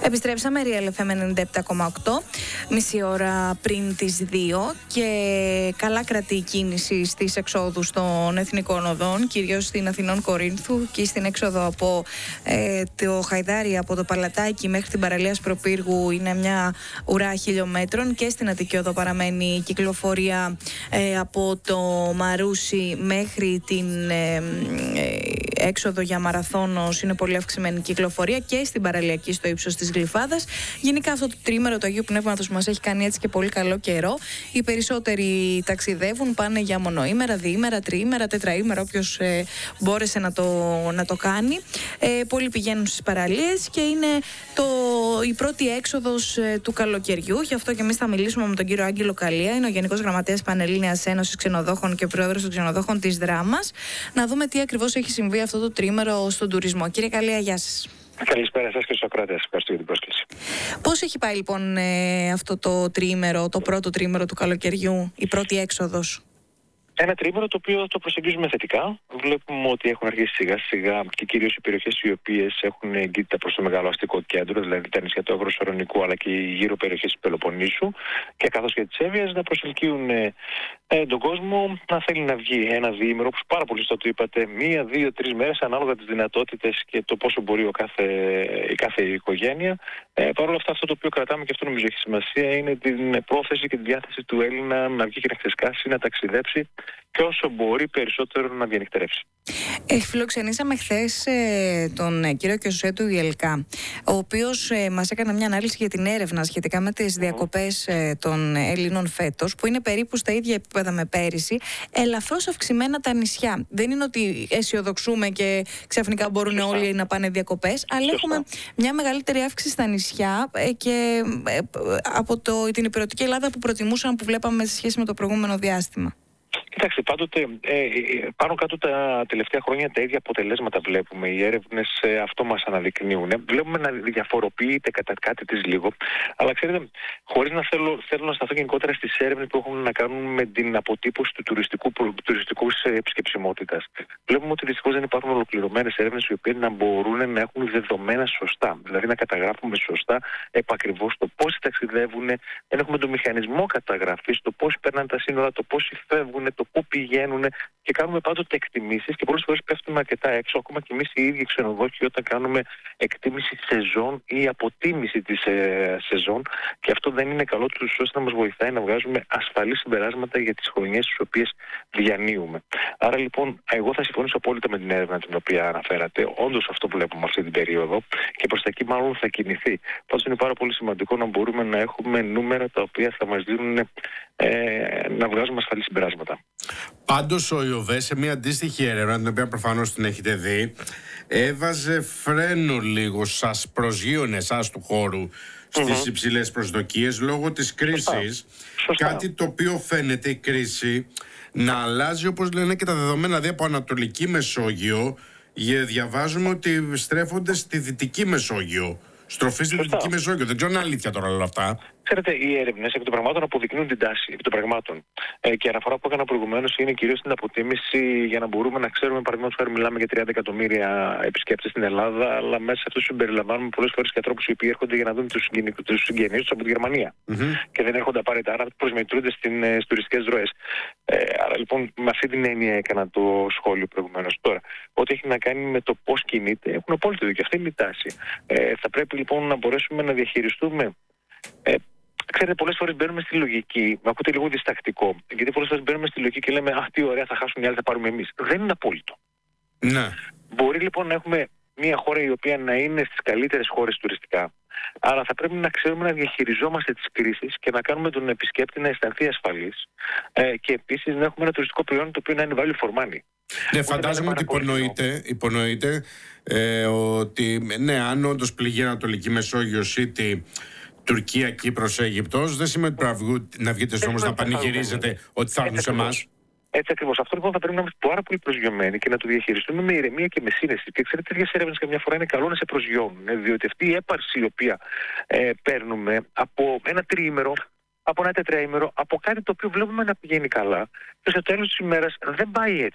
Επιστρέψαμε, Real FM 97,8, μισή ώρα πριν τις 2 και καλά κρατεί η κίνηση στις εξόδους των εθνικών οδών, κυρίως στην Αθηνών Κορίνθου και στην έξοδο από το Χαϊδάρι, από το Παλατάκι μέχρι την παραλία Σπροπύργου είναι μια ουρά χιλιόμετρων, και στην Αττική Οδό παραμένει η κυκλοφορία από το Μαρούσι μέχρι την έξοδο για Μαραθώνος, είναι πολύ αυξημένη κυκλοφορία, και στην παραλιακή στο ύψος της Γλυφάδας. Γενικά αυτό το τρίμερο του Αγίου Πνεύματος μας έχει κάνει έτσι και πολύ καλό καιρό. Οι περισσότεροι ταξιδεύουν, πάνε για μονοήμερα, διήμερα, τριήμερα, τετραήμερα, όποιος μπόρεσε να το κάνει. Πολλοί πηγαίνουν στις παραλίες και είναι η πρώτη έξοδος του καλοκαιριού. Γι' αυτό και εμείς θα μιλήσουμε με τον κύριο Άγγελο Καλία, είναι ο Γενικός Γραμματέας Πανελλήνιας Ένωσης Ξενοδόχων και Πρόεδρος των Ξενοδόχων της Δράμας, να δούμε τι ακριβώς έχει συμβεί αυτό το τρίμερο στον τουρισμό. Κύριε Καλία, γεια σας. Καλησπέρα σας και στους ακροατές. Ευχαριστώ για την πρόσκληση. Πώς έχει πάει λοιπόν αυτό το τρίμερο, το πρώτο τρίμερο του καλοκαιριού, η πρώτη έξοδος? Ένα τρίμερο το οποίο το προσεγγίζουμε θετικά. Βλέπουμε ότι έχουν αρχίσει σιγά σιγά και κυρίως οι περιοχές οι οποίες έχουν εγκύτητα προς το μεγάλο αστικό κέντρο, δηλαδή τα νησιά του Αυροσορονικού αλλά και οι γύρω περιοχές του Πελοποννήσου και καθώς και της Εύβοιας, να προσελκύουν τον κόσμο να θέλει να βγει ένα διήμερο, όπως πάρα πολύ σωστά το είπατε, 1, 2, 3 μέρες ανάλογα τις δυνατότητες και το πόσο μπορεί η κάθε οικογένεια. Παρ' όλα αυτά, αυτό το οποίο κρατάμε και αυτό νομίζω έχει σημασία είναι την πρόθεση και τη διάθεση του Έλληνα να βγει και να ξεσκάσει, να ταξιδέψει και όσο μπορεί περισσότερο να διανυκτερεύσει. Φιλοξενήσαμε χθες τον κύριο Κιωσέτου Ιελκά, ο οποίος μας έκανε μια ανάλυση για την έρευνα σχετικά με τις διακοπές των Ελλήνων φέτος, που είναι περίπου στα ίδια επίπεδα με πέρυσι, ελαφρώς αυξημένα τα νησιά. Δεν είναι ότι αισιοδοξούμε και ξαφνικά μπορούν όλοι να πάνε διακοπές, αλλά έχουμε μια μεγαλύτερη αύξηση στα νησιά και από την υπηρετική Ελλάδα που προτιμούσαν, που βλέπαμε σε σχέση με το προηγούμενο διάστημα. Κοιτάξτε, πάντοτε πάνω κάτω τα τελευταία χρόνια τα ίδια αποτελέσματα βλέπουμε. Οι έρευνες αυτό μας αναδεικνύουν. Βλέπουμε να διαφοροποιείται κατά κάτι της λίγο. Αλλά ξέρετε, χωρίς να θέλω να σταθώ γενικότερα στις έρευνες που έχουν να κάνουν με την αποτύπωση του τουριστικού επισκεψιμότητας. Βλέπουμε ότι δυστυχώς δεν υπάρχουν ολοκληρωμένες έρευνες οι οποίες να μπορούν να έχουν δεδομένα σωστά. Δηλαδή να καταγράφουμε σωστά επακριβώς το πόσοι ταξιδεύουν, δεν έχουμε το μηχανισμό καταγραφής, το πόσοι περνάνε τα σύνορα, το πόσοι φεύγουν, το πού πηγαίνουν, και κάνουμε πάντοτε εκτιμήσεις και πολλές φορές πέφτουμε αρκετά έξω, ακόμα και εμείς οι ίδιοι ξενοδόχοι, όταν κάνουμε εκτίμηση σεζόν ή αποτίμηση της σεζόν, και αυτό δεν είναι καλό τους ώστε να μας βοηθάει να βγάζουμε ασφαλή συμπεράσματα για τις χρονιές τις οποίες διανύουμε. Άρα λοιπόν, εγώ θα συμφωνήσω απόλυτα με την έρευνα την οποία αναφέρατε. Όντως αυτό βλέπουμε αυτή την περίοδο και προς τα εκεί μάλλον θα κινηθεί. Πάντως είναι πάρα πολύ σημαντικό να μπορούμε να έχουμε νούμερα τα οποία θα μας δίνουν να βγάζουμε ασφαλή συμπεράσματα. Πάντως ο ΙΟΒΕ σε μια αντίστοιχη έρευνα, την οποία προφανώς την έχετε δει, έβαζε φρένο λίγο, σας προσγείωνε εσάς του χώρου στις υψηλές προσδοκίες λόγω της κρίσης. Σωστά. Κάτι το οποίο φαίνεται η κρίση να αλλάζει, όπως λένε και τα δεδομένα, δηλαδή από Ανατολική Μεσόγειο διαβάζουμε ότι στρέφονται στη Δυτική Μεσόγειο. Στροφή στη Δυτική Μεσόγειο. Δεν ξέρω αν είναι αλήθεια τώρα όλα αυτά. Ξέρετε, οι έρευνες επί των πραγμάτων αποδεικνύουν την τάση επί των πραγμάτων. Και αναφορά που έκανα προηγουμένως είναι κυρίως την αποτίμηση για να μπορούμε να ξέρουμε, παραδείγματος χάρη, μιλάμε για 30 εκατομμύρια επισκέπτες στην Ελλάδα, αλλά μέσα σε αυτούς συμπεριλαμβάνουμε πολλές φορές και ανθρώπους οι οποίοι έρχονται για να δουν τους συγγενείς τους από τη Γερμανία. Και δεν έρχονται απαραίτητα, άρα προσμετρούνται στις τουριστικές ροές. Άρα λοιπόν, με αυτή την έννοια έκανα το σχόλιο προηγουμένως. Τώρα, ό,τι έχει να κάνει με το πώς κινείται, έχουν απόλυτο δίκιο. Αυτή είναι η τάση. Θα πρέπει λοιπόν να μπορέσουμε να διαχειριστούμε. Ξέρετε, πολλές φορές μπαίνουμε στη λογική, με ακούτε λίγο διστακτικό, γιατί πολλές φορές μπαίνουμε στη λογική και λέμε «Αχ, τι ωραία, θα χάσουν οι άλλοι, θα πάρουμε εμείς». Δεν είναι απόλυτο. Ναι. Μπορεί λοιπόν να έχουμε μια χώρα η οποία να είναι στις καλύτερες χώρες τουριστικά, αλλά θα πρέπει να ξέρουμε να διαχειριζόμαστε τις κρίσεις και να κάνουμε τον επισκέπτη να αισθανθεί ασφαλής και επίσης να έχουμε ένα τουριστικό προϊόν το οποίο να είναι value for money. Ναι, φαντάζομαι ότι υπονοείται ότι ναι, αν όντως πληγεί η Ανατολική Μεσόγειος ή τη Τουρκία, Κύπρος, Αίγυπτος, δεν σημαίνει ότι να βγείτε στους δρόμους να πανηγυρίζετε ότι θα έρθουν σε εμάς. Έτσι ακριβώς. Αυτό λοιπόν θα πρέπει να είμαστε πάρα πολύ προσγειωμένοι και να το διαχειριστούμε με ηρεμία και με σύνεση. Και ξέρετε, τέτοιες έρευνες καμιά φορά είναι καλό να σε προσγειώνουν, διότι αυτή η έπαρση η οποία παίρνουμε από ένα τριήμερο, από ένα τετραήμερο, από κάτι το οποίο βλέπουμε να πηγαίνει καλά, και στο τέλος της ημέρας δεν πάει έτσι.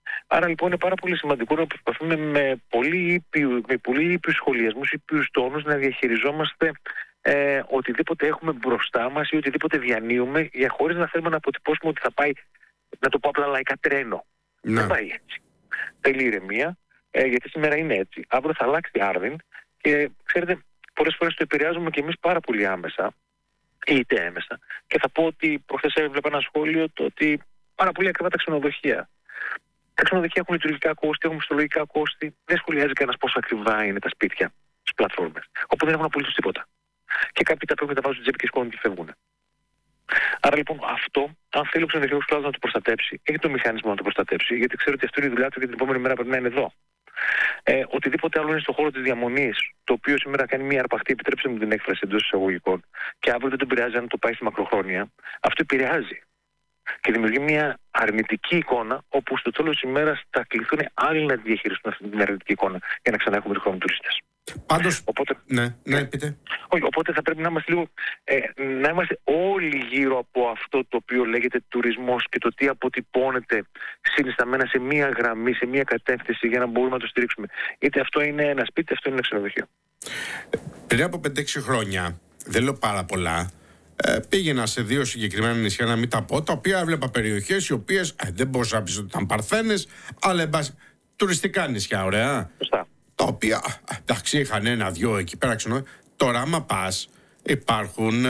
Άρα λοιπόν είναι πάρα πολύ σημαντικό να προσπαθούμε με πολύ ήπιους σχολιασμούς, ήπιους τόνους να διαχειριζόμαστε οτιδήποτε έχουμε μπροστά μας ή οτιδήποτε διανύουμε, χωρίς να θέλουμε να αποτυπώσουμε ότι θα πάει, να το πω απλά λαϊκά, τρένο. Δεν πάει έτσι. Θέλει ηρεμία, γιατί σήμερα είναι έτσι. Αύριο θα αλλάξει άρδιν και ξέρετε, πολλές φορές το επηρεάζουμε και εμείς πάρα πολύ άμεσα ή είτε έμεσα. Και θα πω ότι προχθές έβλεπα ένα σχόλιο το ότι πάρα πολύ ακριβά τα ξενοδοχεία. Τα ξενοδοχεία έχουν λειτουργικά κόστη, έχουν μισθολογικά κόστη. Δεν σχολιάζει κανένας πόσο ακριβά είναι τα σπίτια στις πλατφόρμες. Όπου δεν έχουν απολύτως τίποτα. Και κάποιοι τα πρέπει να τα βάζουν στην τσέπη και σκόνουν και φεύγουν. Άρα λοιπόν αυτό, αν θέλει ο ξενοδοχειακός κλάδος να το προστατέψει, έχει το μηχανισμό να το προστατέψει, γιατί ξέρω ότι αυτό είναι η δουλειά του και την επόμενη μέρα πρέπει να είναι εδώ. Οτιδήποτε άλλο είναι στον χώρο της διαμονής, το οποίο σήμερα κάνει μια αρπαχτή, επιτρέψτε μου την έκφραση εντός εισαγωγικών, και αύριο δεν τον επηρεάζει αν το πάει στη μακροχρόνια, αυτό επηρεάζει. Και δημιουργεί μια αρνητική εικόνα, όπου στο τέλος της ημέρας θα κληθούν άλλοι να διαχειριστούν αυτή την αρνητική εικόνα για να ξανά έχουμε τυχόν τουρίστες. Πάντως, ναι, πείτε. Όχι, οπότε θα πρέπει να είμαστε λίγο, να είμαστε όλοι γύρω από αυτό το οποίο λέγεται τουρισμός και το τι αποτυπώνεται συνισταμμένα σε μία γραμμή, σε μία κατεύθυνση για να μπορούμε να το στηρίξουμε. Είτε αυτό είναι ένα σπίτι, είτε αυτό είναι ένα ξενοδοχείο. Πριν από 5-6 χρόνια, δεν λέω πάρα πολλά, πήγαινα σε 2 συγκεκριμένα νησιά, να μην τα πω, τα οποία έβλεπα περιοχές οι οποίες δεν μπορούσα να πεις ότι ήταν παρθένες, αλλά τουριστικά νησιά, ωραία. Σωστά. Τα οποία, εντάξει, είχαν 1-2 εκεί πέρα ξενοδοχεία. Τώρα, άμα πας, υπάρχουν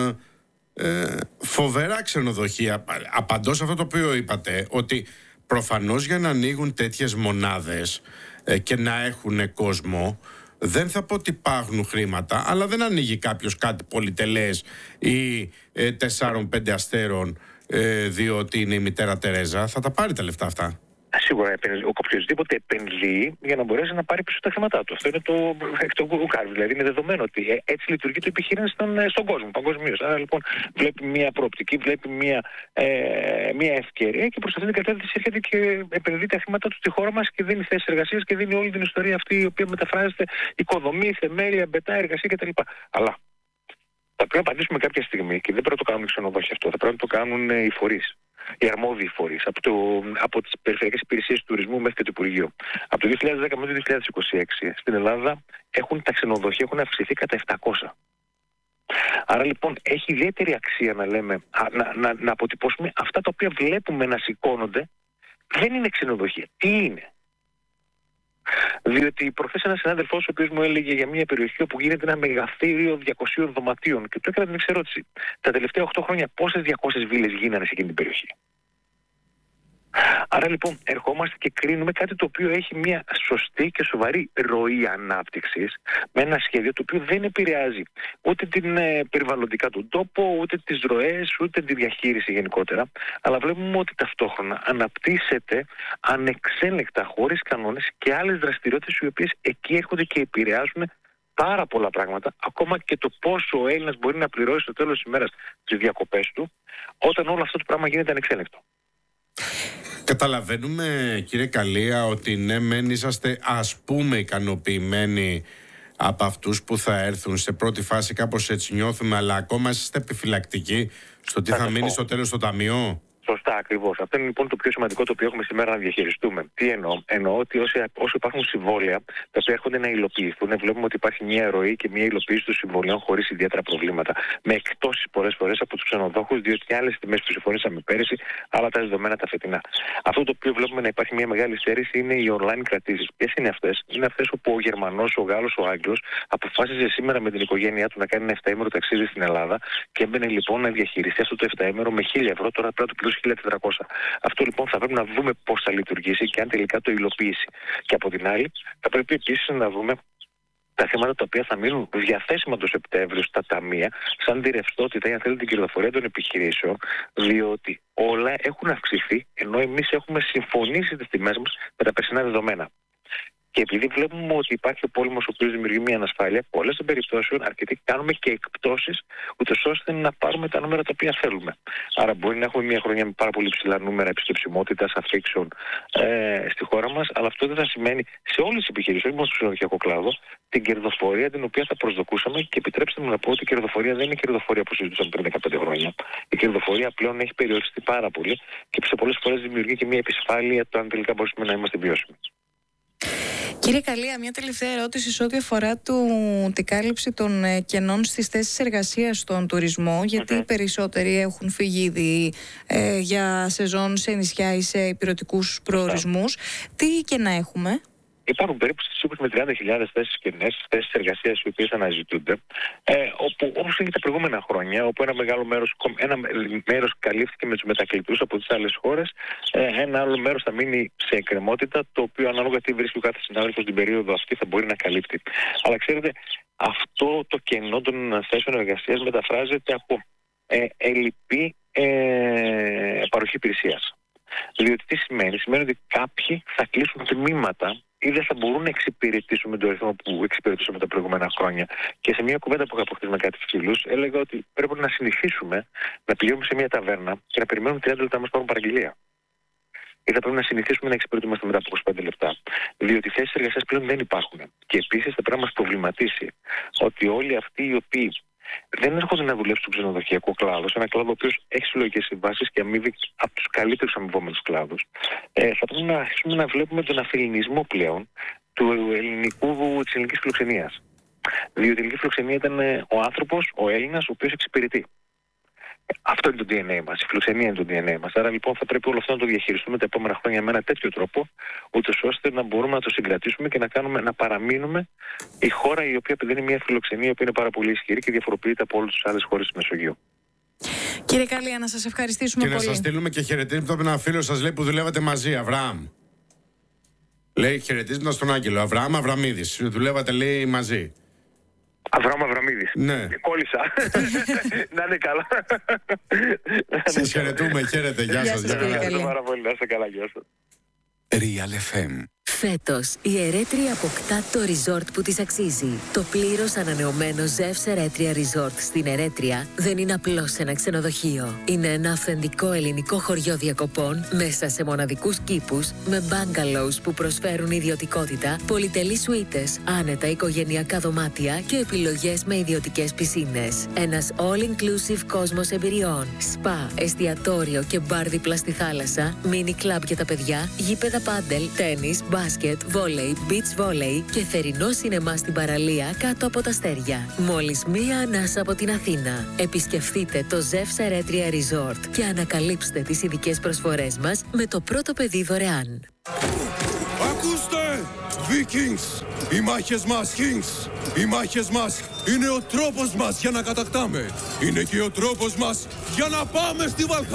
φοβερά ξενοδοχεία. Απαντώ σε αυτό το οποίο είπατε, ότι προφανώς για να ανοίγουν τέτοιες μονάδες και να έχουν κόσμο, δεν θα πω ότι υπάρχουν χρήματα, αλλά δεν ανοίγει κάποιος κάτι πολυτελές ή 4-5 αστέρων διότι είναι η μητέρα Τερέζα. Θα τα πάρει τα λεφτά αυτά. Σίγουρα οποιοδήποτε επενδύει για να μπορέσει να πάρει πίσω τα χρήματά του. Αυτό είναι το κουκάρι. Δηλαδή είναι δεδομένο ότι έτσι λειτουργεί το επιχείρημα στον κόσμο, παγκοσμίως. Άρα λοιπόν βλέπει μια προοπτική, βλέπει μια ευκαιρία και προς αυτήν την κατεύθυνση έρχεται και επενδύει τα χρήματά του στη χώρα μας και δίνει θέσεις εργασίας και δίνει όλη την ιστορία αυτή η οποία μεταφράζεται οικοδομή, θεμέλια, μπετά, εργασία κτλ. Αλλά θα πρέπει να απαντήσουμε κάποια στιγμή και δεν πρέπει να το κάνουν οι ξενοδόχοι αυτό. Θα πρέπει να το κάνουν οι φορείς. Οι αρμόδιοι φορείς, από τις περιφερειακές υπηρεσίες του τουρισμού μέχρι και το Υπουργείο. Από το 2010 μέχρι το 2026 στην Ελλάδα τα ξενοδοχεία έχουν αυξηθεί κατά 700. Άρα λοιπόν έχει ιδιαίτερη αξία να λέμε, να αποτυπώσουμε αυτά τα οποία βλέπουμε να σηκώνονται, δεν είναι ξενοδοχεία. Τι είναι? Διότι προχθές ένας συνάδελφος ο οποίος μου έλεγε για μια περιοχή όπου γίνεται ένα μεγαθύριο 200 δωματίων και του έκανα την εξερώτηση. Τα τελευταία 8 χρόνια πόσες 200 βίλες γίνανε σε εκείνη την περιοχή? Άρα λοιπόν ερχόμαστε και κρίνουμε κάτι το οποίο έχει μια σωστή και σοβαρή ροή ανάπτυξης με ένα σχέδιο το οποίο δεν επηρεάζει ούτε την περιβαλλοντικά του τόπο, ούτε τις ροές, ούτε τη διαχείριση γενικότερα, αλλά βλέπουμε ότι ταυτόχρονα αναπτύσσεται ανεξέλεκτα χωρίς κανόνες και άλλες δραστηριότητες οι οποίες εκεί έρχονται και επηρεάζουν πάρα πολλά πράγματα, ακόμα και το πόσο ο Έλληνας μπορεί να πληρώσει στο τέλος της ημέρας τις διακοπές του, όταν όλο αυτό το πράγμα γίνεται ανεξέλεκτο. Καταλαβαίνουμε, κύριε Καλία, ότι ναι, μεν είσαστε ας πούμε ικανοποιημένοι από αυτούς που θα έρθουν σε πρώτη φάση, κάπως έτσι νιώθουμε, αλλά ακόμα είστε επιφυλακτικοί στο τι θα μείνει στο τέλος στο ταμείο. Σωστά, ακριβώς. Αυτό είναι λοιπόν το πιο σημαντικό το οποίο έχουμε σήμερα να διαχειριστούμε. Τι εννοώ? Εννοώ ότι όσο υπάρχουν συμβόλαια τα οποία έρχονται να υλοποιηθούν, βλέπουμε ότι υπάρχει μια ροή και μια υλοποίηση των συμβολέων χωρίς ιδιαίτερα προβλήματα. Με εκπτώσεις πολλές φορές από τους ξενοδόχους, διότι άλλες τιμές που συμφωνήσαμε πέρυσι, άλλα τα δεδομένα τα φετινά. Αυτό το οποίο βλέπουμε να υπάρχει μια μεγάλη στέρηση είναι οι online κρατήσεις. Ποιες είναι αυτές? Είναι αυτές όπου ο Γερμανός, ο Γάλλος, ο Άγγλος αποφάσισε σήμερα με την οικογένειά του να κάνει ένα 7ήμερο ταξίδι στην Ελλάδα και έμπαινε λοιπόν να διαχειριστεί αυτό το 7ήμερο με 1.000 ευρώ, τώρα πρέπει να το 1.400. Αυτό λοιπόν θα πρέπει να δούμε πώς θα λειτουργήσει και αν τελικά το υλοποιήσει. Και από την άλλη, θα πρέπει επίσης να δούμε τα θέματα τα οποία θα μείνουν διαθέσιμα το Σεπτέμβριο στα ταμεία, σαν τη ρευστότητα ή αν θέλετε την κερδοφορία των επιχειρήσεων, διότι όλα έχουν αυξηθεί, ενώ εμείς έχουμε συμφωνήσει τις τιμές μας με τα περσινά δεδομένα. Και επειδή βλέπουμε ότι υπάρχει ο πόλεμος ο οποίος δημιουργεί μια ανασφάλεια, πολλές των περιπτώσεων αρκετοί κάνουμε και εκπτώσεις, ούτως ώστε να πάρουμε τα νούμερα τα οποία θέλουμε. Άρα μπορεί να έχουμε μια χρονιά με πάρα πολύ ψηλά νούμερα επιστρεψιμότητας, αφήξεων στη χώρα μας, αλλά αυτό δεν θα σημαίνει σε όλες τις επιχειρήσεις, όχι μόνο στο ξενοδοχειακό κλάδο, την κερδοφορία την οποία θα προσδοκούσαμε. Και επιτρέψτε μου να πω ότι η κερδοφορία δεν είναι η κερδοφορία που συζητούσαμε πριν 15 χρόνια. Η κερδοφορία πλέον έχει περιοριστεί πάρα πολύ και σε πολλές φορές δημιουργεί και μια επισφάλεια το αν τελικά μπορούμε να είμαστε βιώσιμοι. Κύριε Καλία, μια τελευταία ερώτηση σε ό,τι αφορά την κάλυψη των κενών στις θέσεις εργασίας στον τουρισμό, γιατί οι περισσότεροι έχουν φύγει ήδη για σεζόν σε νησιά ή σε υπηρετικούς προορισμούς. Τι κενά έχουμε? Υπάρχουν περίπου στις 20 με 30.000 θέσεις κενές, θέσεις εργασίας οι οποίες αναζητούνται, όπου όπως έγινε τα προηγούμενα χρόνια, όπου ένα μέρος καλύφθηκε με τους μετακλητούς από τις άλλες χώρες, ένα άλλο μέρος θα μείνει σε εκκρεμότητα, το οποίο ανάλογα τι βρίσκει ο κάθε συνάδελφος την περίοδο αυτή θα μπορεί να καλύπτει. Αλλά ξέρετε, αυτό το κενό των θέσεων εργασίας μεταφράζεται από ελλειπή παροχή υπηρεσίας. Διότι τι σημαίνει? Σημαίνει ότι κάποιοι θα κλείσουν τμήματα ή δεν θα μπορούν να εξυπηρετήσουν με τον ρυθμό που εξυπηρετούσαμε τα προηγούμενα χρόνια. Και σε μια κουβέντα που είχα αποκτήσει με κάτι φίλους, έλεγα ότι πρέπει να συνηθίσουμε να πηγαίνουμε σε μια ταβέρνα και να περιμένουμε 30 λεπτά να μας πάρουν παραγγελία. Ή θα πρέπει να συνηθίσουμε να εξυπηρετούμαστε μετά από 25 λεπτά. Διότι θέσεις εργασίας πλέον δεν υπάρχουν. Και επίσης θα πρέπει να μας προβληματίσει ότι όλοι αυτοί οι οποίοι δεν έρχονται να δουλέψουν στο ξενοδοχειακό κλάδο, σε ένα κλάδο ο οποίος έχει συλλογικές συμβάσεις και αμείβει από τους καλύτερους αμοιβόμενους κλάδους, θα πρέπει να αρχίσουμε να βλέπουμε τον αφιλινισμό πλέον της ελληνικής φιλοξενίας. Διότι η ελληνική φιλοξενία ήταν ο άνθρωπος, ο Έλληνας, ο οποίος εξυπηρετεί. Αυτό είναι το DNA μας, η φιλοξενία είναι το DNA μας. Άρα λοιπόν θα πρέπει όλο αυτό να το διαχειριστούμε τα επόμενα χρόνια με ένα τέτοιο τρόπο, ούτως ώστε να μπορούμε να το συγκρατήσουμε και να παραμείνουμε η χώρα η οποία είναι μια φιλοξενία η οποία είναι πάρα πολύ ισχυρή και διαφοροποιείται από όλες τις άλλες χώρες της Μεσογείου. Κύριε Καλία, να σας ευχαριστήσουμε πολύ. Και να σας στείλουμε και χαιρετίσματα από ένα φίλο σας, λέει, που δουλεύατε μαζί, Αβραάμ. Λέει χαιρετίσματα στον Άγγελο. Αβραάμ Αβραμίδης. Δουλεύατε, λέει, μαζί. Αβραάμ Αβραμίδης. Ναι. Κόλλησα. Να είναι καλά. Σας χαιρετούμε, χαίρετε. Γεια σας. Ευχαριστώ πάρα πολύ. Να είστε καλά. Γεια σας. Real FM. Φέτος, η Ερέτρια αποκτά το resort που της αξίζει. Το πλήρως ανανεωμένο Ζεύς Ερέτρια Resort στην Ερέτρια δεν είναι απλώς ένα ξενοδοχείο. Είναι ένα αυθεντικό ελληνικό χωριό διακοπών μέσα σε μοναδικούς κήπους, με bungalows που προσφέρουν ιδιωτικότητα, πολυτελείς σουίτες, άνετα οικογενειακά δωμάτια και επιλογές με ιδιωτικές πισίνες. Ένας all-inclusive κόσμος εμπειριών. Σπα, εστιατόριο και μπαρ δίπλα στη θάλασσα, μίνι κλαμπ για τα παιδιά, γήπεδα πάντελ, τένις, μπάσκετ, βόλεϊ, beach volley και θερινό σινεμά στην παραλία κάτω από τα αστέρια. Μόλις μία ανάσα από την Αθήνα. Επισκεφτείτε το Ζεύς Ερέτρια Resort και ανακαλύψτε τις ειδικές προσφορές μας με το πρώτο παιδί δωρεάν. Ακούστε! Vikings! Οι μάχες μας, Kings! Οι μάχες μας είναι ο τρόπος μας για να κατακτάμε. Είναι και ο τρόπος μας για να πάμε στη Βαλχάλα.